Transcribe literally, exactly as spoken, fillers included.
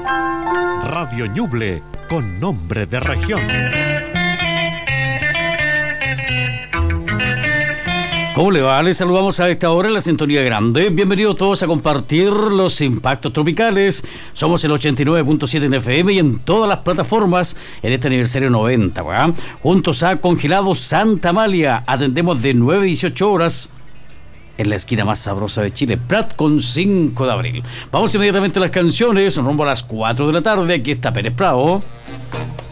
Radio Ñuble, con nombre de región. ¿Cómo le va? Les saludamos a esta hora en la sintonía grande. Bienvenidos todos a compartir los impactos tropicales. Somos el ochenta y nueve punto siete en F M y en todas las plataformas en este aniversario noventa. ¿verdad? Juntos a Congelados Santa Amalia. Atendemos de nueve a dieciocho horas en la esquina más sabrosa de Chile, Prat con cinco de abril. Vamos inmediatamente a las canciones, rumbo a las cuatro de la tarde. Aquí está Pérez Prado.